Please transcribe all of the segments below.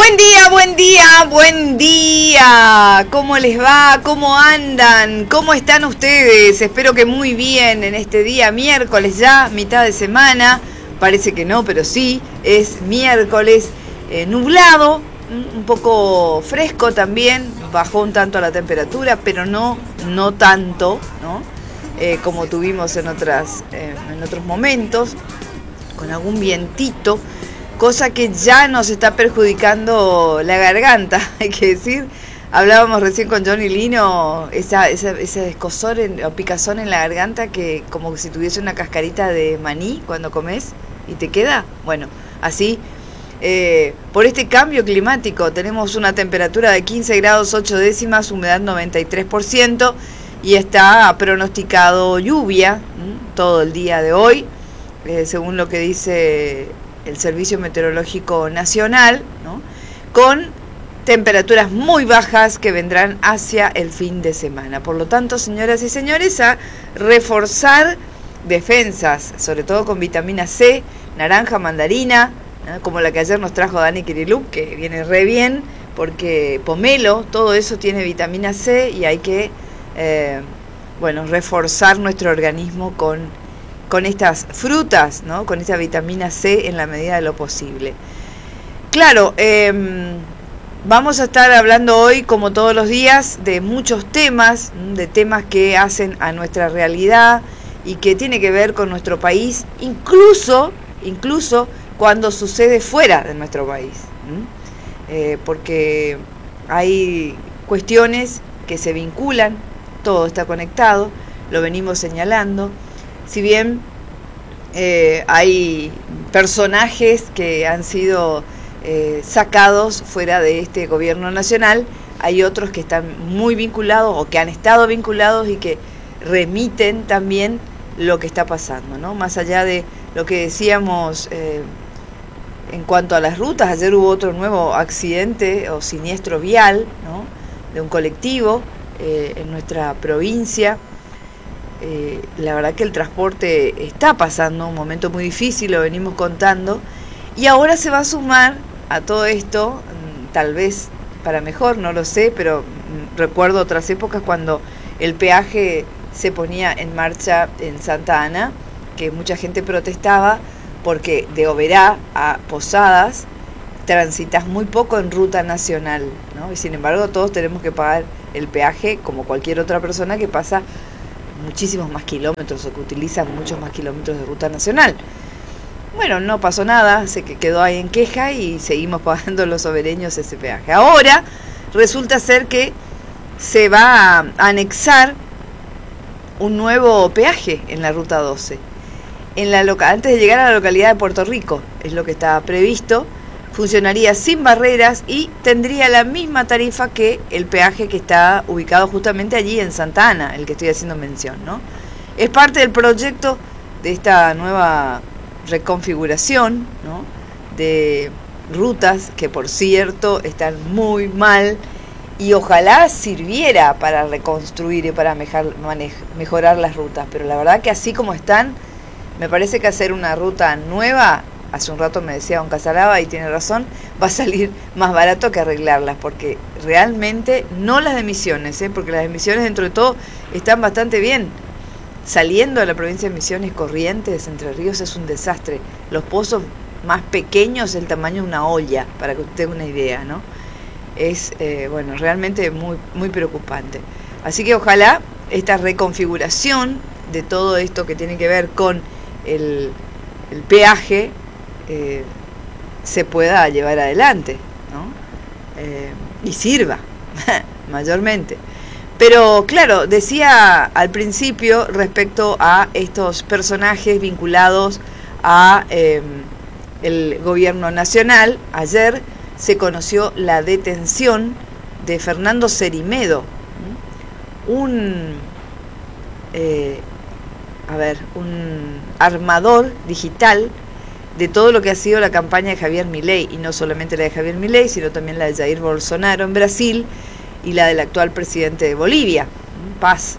Buen día, buen día, buen día. ¿Cómo les va? ¿Cómo andan? ¿Cómo están ustedes? Espero que muy bien en este día, miércoles ya, mitad de semana. Parece que no, pero sí, es miércoles, nublado, un poco fresco también. Bajó un tanto la temperatura, pero no tanto, ¿no? Como tuvimos en otros momentos, con algún vientito. Cosa que ya nos está perjudicando la garganta, hay que decir. Hablábamos recién con Johnny Lino, ese escozor o picazón en la garganta que como si tuviese una cascarita de maní cuando comes y te queda. Bueno, así, por este cambio climático tenemos una temperatura de 15 grados 8 décimas, humedad 93% y está pronosticado lluvia todo el día de hoy, según lo que dice el Servicio Meteorológico Nacional, ¿no? Con temperaturas muy bajas que vendrán hacia el fin de semana. Por lo tanto, señoras y señores, a reforzar defensas, sobre todo con vitamina C, naranja, mandarina, ¿no? Como la que ayer nos trajo Dani Kirilup, que viene re bien, porque pomelo, todo eso tiene vitamina C y hay que, reforzar nuestro organismo con estas frutas, ¿no? Con esta vitamina C en la medida de lo posible. Claro, vamos a estar hablando hoy, como todos los días, de muchos temas, de temas que hacen a nuestra realidad y que tiene que ver con nuestro país, incluso cuando sucede fuera de nuestro país, porque hay cuestiones que se vinculan, todo está conectado, lo venimos señalando. Si bien hay personajes que han sido sacados fuera de este gobierno nacional, hay otros que están muy vinculados o que han estado vinculados y que remiten también lo que está pasando, ¿no? Más allá de lo que decíamos en cuanto a las rutas, ayer hubo otro nuevo accidente o siniestro vial, ¿no? De un colectivo en nuestra provincia. La verdad que el transporte está pasando un momento muy difícil, lo venimos contando, y ahora se va a sumar a todo esto, tal vez para mejor, no lo sé, pero recuerdo otras épocas cuando el peaje se ponía en marcha en Santa Ana, que mucha gente protestaba porque de Oberá a Posadas transitas muy poco en ruta nacional, ¿no? Y sin embargo todos tenemos que pagar el peaje como cualquier otra persona que pasa muchísimos más kilómetros o que utilizan muchos más kilómetros de ruta nacional. Bueno, no pasó nada, se quedó ahí en queja y seguimos pagando los sobereños ese peaje. Ahora resulta ser que se va a anexar un nuevo peaje en la ruta 12. Antes de llegar a la localidad de Puerto Rico, es lo que está previsto. Funcionaría sin barreras y tendría la misma tarifa que el peaje que está ubicado justamente allí en Santa Ana, el que estoy haciendo mención, ¿no? Es parte del proyecto de esta nueva reconfiguración, ¿no? De rutas que, por cierto, están muy mal y ojalá sirviera para reconstruir y para mejorar las rutas. Pero la verdad que así como están, me parece que hacer una ruta nueva, hace un rato me decía don Casalaba y tiene razón, va a salir más barato que arreglarlas, porque realmente no las de Misiones, porque las de Misiones dentro de todo están bastante bien. Saliendo de la provincia de Misiones, Corrientes, Entre Ríos es un desastre. Los pozos más pequeños, el tamaño de una olla, para que usted tenga una idea, ¿no? Es, realmente muy, muy preocupante. Así que ojalá esta reconfiguración de todo esto que tiene que ver con el peaje se pueda llevar adelante, ¿no? Y sirva mayormente. Pero claro, decía al principio respecto a estos personajes vinculados a el gobierno nacional. Ayer se conoció la detención de Fernando Cerimedo, un armador digital de todo lo que ha sido la campaña de Javier Milei, y no solamente la de Javier Milei, sino también la de Jair Bolsonaro en Brasil y la del actual presidente de Bolivia, Paz.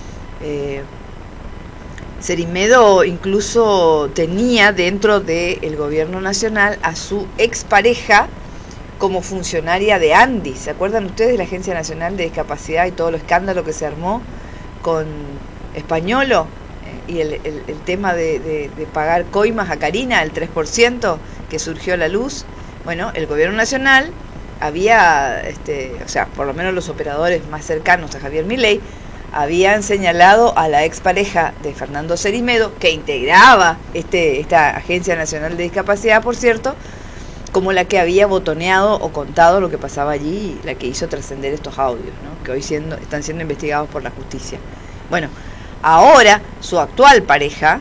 Cerimedo incluso tenía dentro del gobierno nacional a su expareja como funcionaria de ANDI. ¿Se acuerdan ustedes de la Agencia Nacional de Discapacidad y todo el escándalo que se armó con Españolo? Y el tema de pagar coimas a Karina, el 3% que surgió a la luz. Bueno, el gobierno nacional había, o sea, por lo menos los operadores más cercanos a Javier Milei, habían señalado a la expareja de Fernando Cerimedo, que integraba esta Agencia Nacional de Discapacidad, por cierto, como la que había botoneado o contado lo que pasaba allí, la que hizo trascender estos audios, ¿no? Que hoy están siendo investigados por la justicia. Bueno, ahora su actual pareja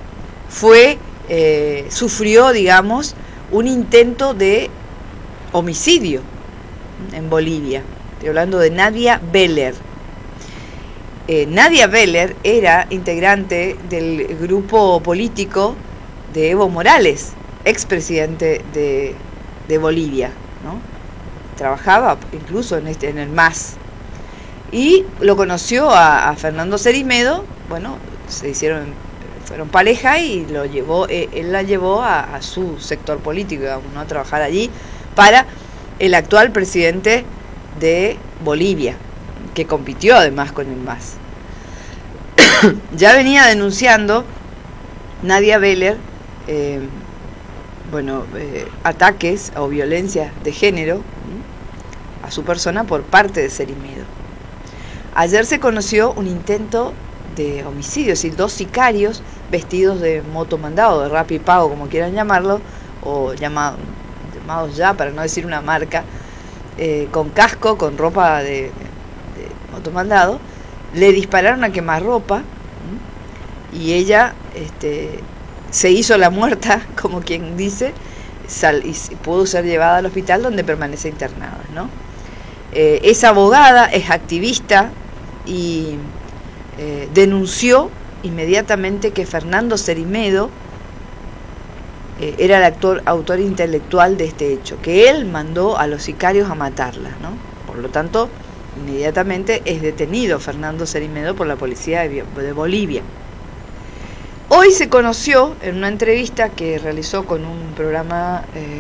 sufrió, digamos, un intento de homicidio en Bolivia. Estoy hablando de Nadia Beller. Nadia Beller era integrante del grupo político de Evo Morales, expresidente de Bolivia, ¿no? Trabajaba incluso en el MAS. Y lo conoció a Fernando Cerimedo, bueno, fueron pareja y él la llevó a su sector político, digamos, ¿no? A trabajar allí para el actual presidente de Bolivia, que compitió además con el MAS. Ya venía denunciando Nadia Beller ataques o violencia de género a su persona por parte de Cerimedo. Ayer se conoció un intento de homicidio, es decir, 2 sicarios vestidos de motomandado, de Rappi Pago, como quieran llamarlo, o llamados ya, para no decir una marca, con casco, con ropa de motomandado, le dispararon a quemarropa y ella se hizo la muerta, como quien dice, y pudo ser llevada al hospital donde permanece internada, ¿no? Es abogada, es activista y denunció inmediatamente que Fernando Cerimedo era el autor intelectual de este hecho, que él mandó a los sicarios a matarla, ¿no? Por lo tanto, inmediatamente es detenido Fernando Cerimedo por la policía de Bolivia. Hoy se conoció en una entrevista que realizó con un programa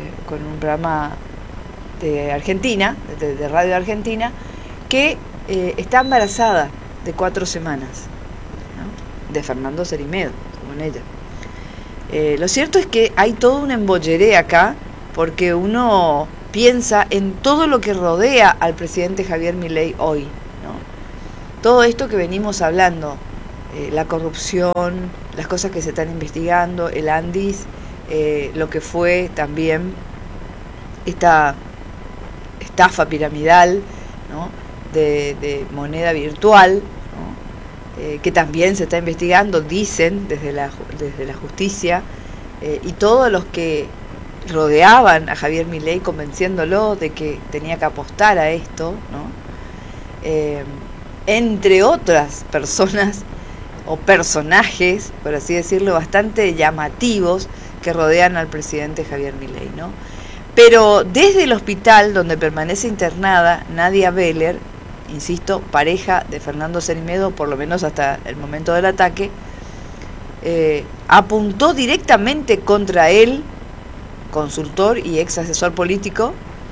de Argentina, de Radio Argentina, que está embarazada de 4 semanas, ¿no? De Fernando Cerimedo, con ella. Lo cierto es que hay todo un embolleré acá, porque uno piensa en todo lo que rodea al presidente Javier Milei hoy, ¿no? Todo esto que venimos hablando, la corrupción, las cosas que se están investigando, el Andis, lo que fue también esta estafa piramidal, ¿no? de moneda virtual, ¿no? Que también se está investigando, dicen desde la justicia, y todos los que rodeaban a Javier Milei convenciéndolo de que tenía que apostar a esto, ¿no? Entre otras personas o personajes, por así decirlo, bastante llamativos que rodean al presidente Javier Milei, ¿no? Pero desde el hospital donde permanece internada Nadia Beller, insisto, pareja de Fernando Cerimedo, por lo menos hasta el momento del ataque, apuntó directamente contra él, consultor y ex asesor político,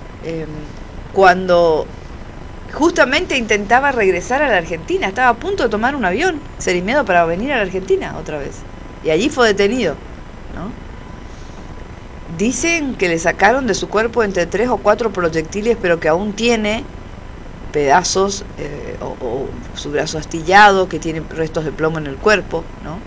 cuando justamente intentaba regresar a la Argentina. Estaba a punto de tomar un avión, Cerimedo, para venir a la Argentina otra vez. Y allí fue detenido, ¿no? Dicen que le sacaron de su cuerpo entre 3 o 4 proyectiles, pero que aún tiene pedazos, o su brazo astillado, que tiene restos de plomo en el cuerpo, ¿no?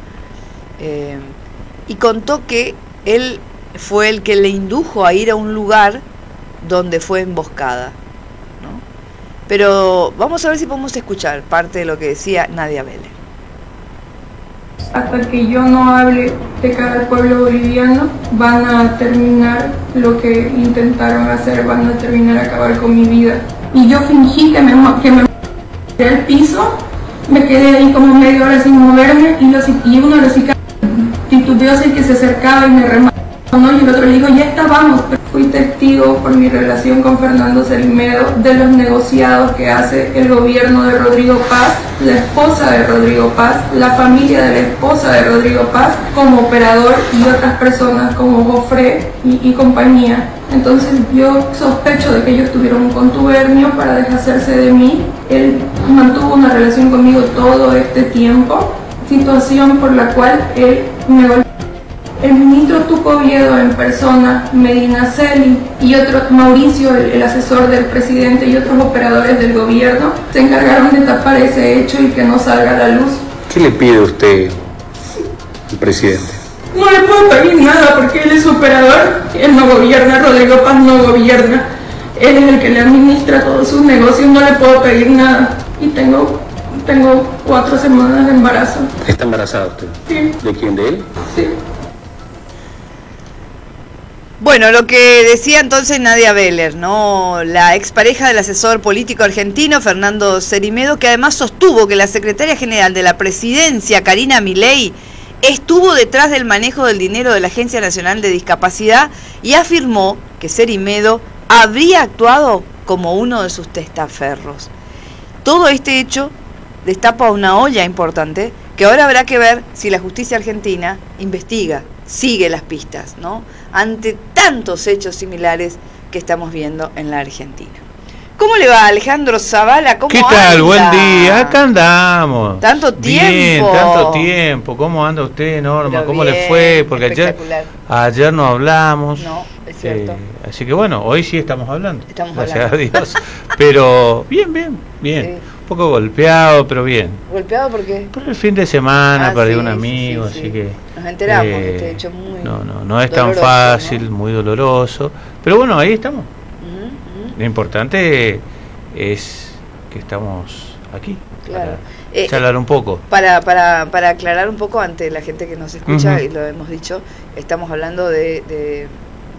Y contó que él fue el que le indujo a ir a un lugar donde fue emboscada, ¿no? Pero vamos a ver si podemos escuchar parte de lo que decía Nadia Beller. Hasta que yo no hable de cada pueblo boliviano, van a terminar lo que intentaron hacer, van a terminar a acabar con mi vida. Y yo fingí que me tiré al piso, me quedé ahí como media hora sin moverme, y uno de los sicarios titubeó, así que se acercaba y me remató, ¿no? Y el otro le dijo, ya está, vamos. Fui testigo por mi relación con Fernando Cerimedo de los negociados que hace el gobierno de Rodrigo Paz, la esposa de Rodrigo Paz, la familia de la esposa de Rodrigo Paz, como operador, y otras personas como Jofre y compañía. Entonces yo sospecho de que ellos tuvieron un contubernio para deshacerse de mí. Él mantuvo una relación conmigo todo este tiempo, situación por la cual él me golpeó. El ministro Tuco Oviedo en persona, Medinaceli y otro, Mauricio, el asesor del presidente, y otros operadores del gobierno se encargaron de tapar ese hecho y que no salga a la luz. ¿Qué le pide usted al presidente? No le puedo pedir nada porque él es operador, él no gobierna, Rodrigo Paz no gobierna, él es el que le administra todos sus negocios, no le puedo pedir nada. Y tengo 4 semanas de embarazo. ¿Está embarazada usted? Sí. ¿De quién? ¿De él? Sí. Bueno, lo que decía entonces Nadia Beller, ¿no? La expareja del asesor político argentino Fernando Cerimedo, que además sostuvo que la secretaria general de la presidencia, Karina Milei, estuvo detrás del manejo del dinero de la Agencia Nacional de Discapacidad y afirmó que Cerimedo habría actuado como uno de sus testaferros. Todo este hecho destapa una olla importante que ahora habrá que ver si la justicia argentina investiga, sigue las pistas, ¿no? Ante tantos hechos similares que estamos viendo en la Argentina. ¿Cómo le va, Alejandro Zavala? ¿Cómo ¿Qué tal? anda? Buen día, acá andamos. Tanto tiempo. Bien, tanto tiempo. ¿Cómo anda usted, Norma? Pero ¿Cómo bien, le fue? Porque ayer no hablamos. No, es cierto. Así que bueno, hoy sí estamos hablando. Gracias hablando. a Dios. Pero bien. Sí. Un poco golpeado, pero bien. ¿Golpeado por qué? Por el fin de semana perdí un amigo, sí. así que... Nos enteramos de este hecho muy No es tan fácil, ¿no? Muy doloroso. Pero bueno, ahí estamos. Lo importante es que estamos aquí. Claro. Para charlar un poco. Para aclarar un poco ante la gente que nos escucha, y lo hemos dicho, estamos hablando de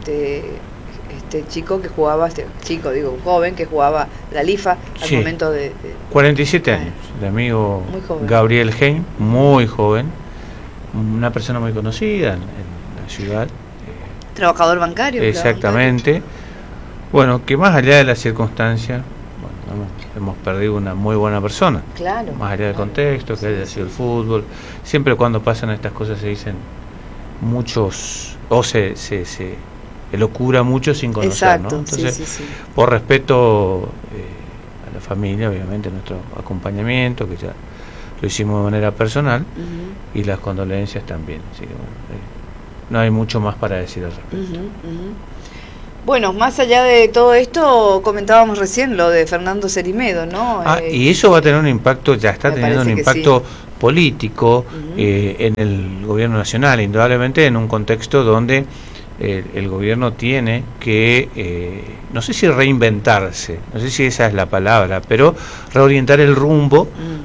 este chico que jugaba, un joven que jugaba la LIFA al momento de 47 años, de amigo Gabriel Hein, muy joven, una persona muy conocida en la ciudad. Trabajador bancario. Exactamente. Bueno, que más allá de la circunstancia, hemos perdido una muy buena persona. Claro. Más allá del contexto, que haya sido el fútbol. Siempre cuando pasan estas cosas se dicen muchos, o se locura mucho sin conocer. Exacto, ¿no? Entonces, sí. por respeto a la familia, obviamente, nuestro acompañamiento, que ya lo hicimos de manera personal, y las condolencias también. Así que bueno, no hay mucho más para decir al respecto. Bueno, más allá de todo esto, comentábamos recién lo de Fernando Cerimedo, ¿no? Y eso va a tener un impacto, ya está teniendo un impacto político en el gobierno nacional, indudablemente en un contexto donde el gobierno tiene que, no sé si reinventarse, no sé si esa es la palabra, pero reorientar el rumbo,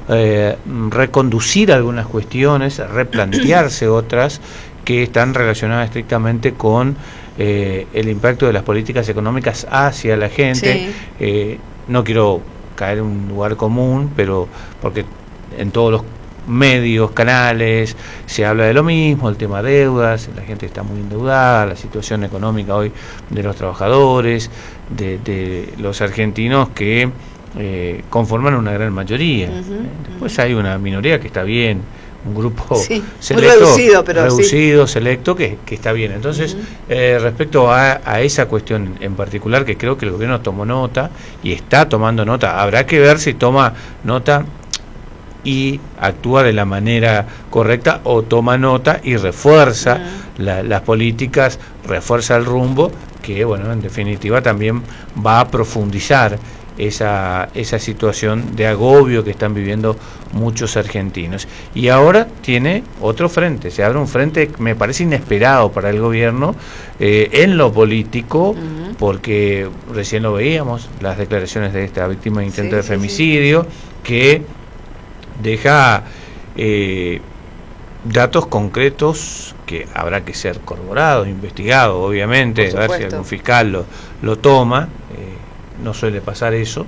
reconducir algunas cuestiones, replantearse otras que están relacionadas estrictamente con el impacto de las políticas económicas hacia la gente. No quiero caer en un lugar común, pero porque en todos los medios, canales, se habla de lo mismo, el tema deudas, la gente está muy endeudada, la situación económica hoy de los trabajadores, de los argentinos que conforman una gran mayoría. Después hay una minoría que está bien, un grupo selecto, reducido, selecto, que está bien. Entonces, respecto a esa cuestión en particular, que creo que el gobierno tomó nota y está tomando nota, habrá que ver si toma nota y actúa de la manera correcta, o toma nota y refuerza las políticas, refuerza el rumbo, que bueno, en definitiva también va a profundizar esa situación de agobio que están viviendo muchos argentinos. Y ahora tiene otro frente, se abre un frente que me parece inesperado para el gobierno en lo político, porque recién lo veíamos, las declaraciones de esta víctima de intento de femicidio, que deja datos concretos que habrá que ser corroborados, investigados, obviamente, a ver si algún fiscal lo toma. No suele pasar eso,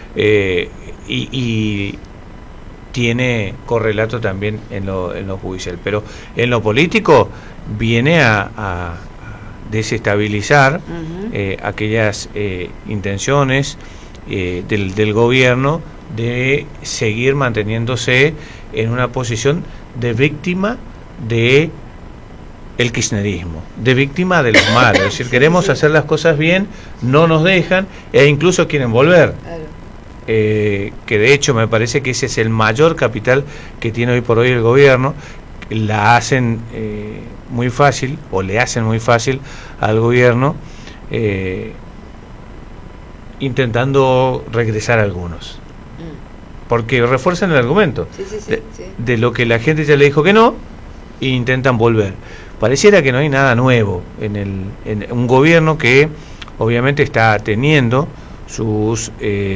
y tiene correlato también en lo judicial, pero en lo político viene a desestabilizar aquellas intenciones del gobierno de seguir manteniéndose en una posición de víctima de el kirchnerismo, de víctima de los malos. Es decir, queremos hacer las cosas bien, no nos dejan, e incluso quieren volver. Que de hecho me parece que ese es el mayor capital que tiene hoy por hoy el gobierno. La hacen muy fácil, o le hacen muy fácil al gobierno, intentando regresar a algunos. Porque refuerzan el argumento de lo que la gente ya le dijo que no, e intentan volver. Pareciera que no hay nada nuevo en un gobierno que obviamente está teniendo sus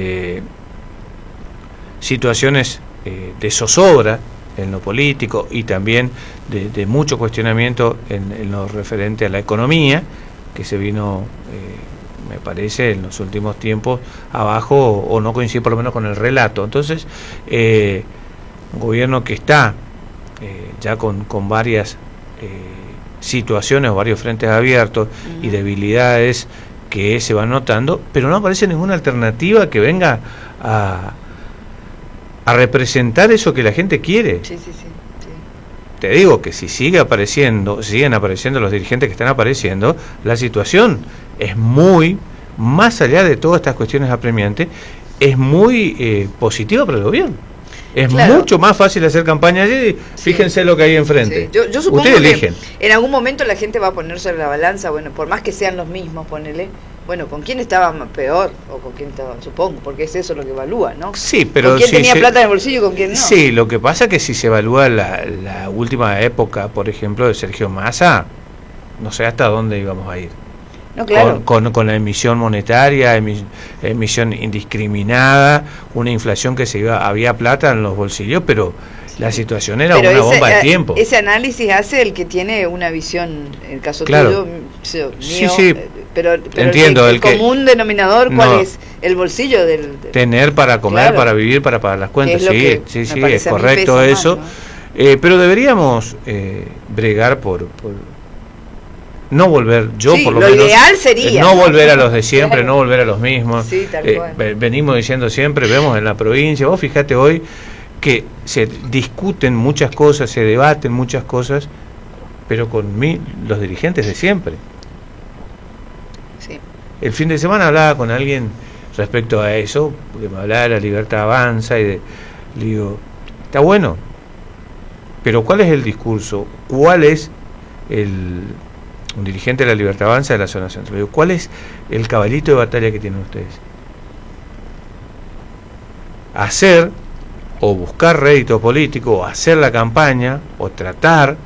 situaciones de zozobra en lo político y también de mucho cuestionamiento en lo referente a la economía, que se vino, me parece, en los últimos tiempos abajo, o no coincide por lo menos con el relato. Entonces, un gobierno que está ya con varias situaciones o varios frentes abiertos y debilidades que se van notando, pero no aparece ninguna alternativa que venga a representar eso que la gente quiere. Te digo que si siguen apareciendo los dirigentes que están apareciendo, la situación es muy, más allá de todas estas cuestiones apremiantes, es muy positiva para el gobierno. Es mucho más fácil hacer campaña allí. Fíjense lo que hay enfrente. Yo supongo Ustedes eligen. Que en algún momento la gente va a poner sobre la balanza, bueno, por más que sean los mismos, ponele, bueno, ¿con quién estaba peor? O con quién estaba, supongo, porque es eso lo que evalúa, ¿no? Sí, pero ¿con quién tenía plata en el bolsillo y con quién no? Sí, lo que pasa es que si se evalúa la última época, por ejemplo, de Sergio Massa, no sé hasta dónde íbamos a ir. No, claro. Con la emisión monetaria, emisión indiscriminada, una inflación que había plata en los bolsillos, pero la situación era una bomba de tiempo. Ese análisis hace el que tiene una visión, en el caso tuyo, mío, sí, pero entiendo, el común denominador, ¿cuál es? El bolsillo del tener para comer, para vivir, para pagar las cuentas. Sí, es correcto eso, más, ¿no? Pero deberíamos bregar por no volver, por lo menos, ideal sería no volver a los de siempre, no volver a los mismos. Sí, tal cual. Venimos diciendo siempre, vemos en la provincia, vos fíjate hoy que se discuten muchas cosas, se debaten muchas cosas, pero con los dirigentes de siempre. El fin de semana hablaba con alguien respecto a eso, porque me hablaba de La Libertad Avanza, y le digo, está bueno, pero ¿cuál es el discurso? ¿Cuál es un dirigente de La Libertad Avanza de la zona centro? Le digo, ¿cuál es el caballito de batalla que tienen ustedes? Hacer o buscar rédito político, o hacer la campaña, o tratar